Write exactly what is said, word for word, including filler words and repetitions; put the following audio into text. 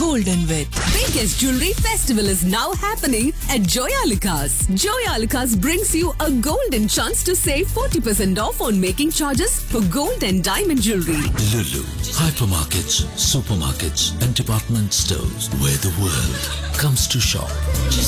golden with. Biggest jewelry festival is now happening at Joyalukas. Joyalukas brings you a golden chance to save forty percent off on making charges for gold and diamond jewelry. Lulu, hypermarkets, supermarkets, and department stores where the world comes to shop.